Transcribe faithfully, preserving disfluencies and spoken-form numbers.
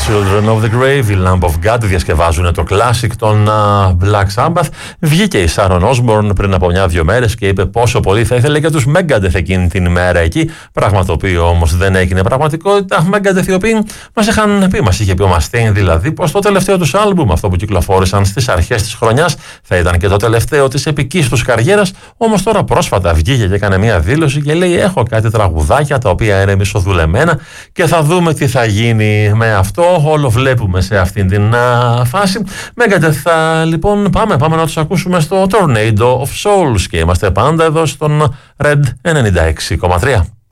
Children of the Grave, η Lamb of God, διασκευάζουν το classic των uh, Black Sabbath. Βγήκε η Sharon Osbourne πριν από μια-δυο μέρες και είπε πόσο πολύ θα ήθελε για τους Megadeth εκείνη την ημέρα εκεί. Πράγμα το οποίο όμως δεν έγινε πραγματικότητα. Megadeth οι οποίοι μας είχαν πει, μας είχε πει ο Mustaine δηλαδή, πως το τελευταίο τους άλμπουμ, αυτό που κυκλοφόρησαν στις αρχές της χρονιάς, θα ήταν και το τελευταίο της επικής τους καριέρας. Όμως τώρα πρόσφατα βγήκε και έκανε μια δήλωση και λέει: έχω κάτι τραγουδάκια τα οποία είναι μισοδουλεμένα και θα δούμε τι θα γίνει με αυτό. Όλο βλέπουμε σε αυτήν την α, φάση. Megadeth, λοιπόν, πάμε, πάμε να τους ακούσουμε στο Tornado of Souls και είμαστε πάντα εδώ στον Red ενενήντα έξι κόμμα τρία.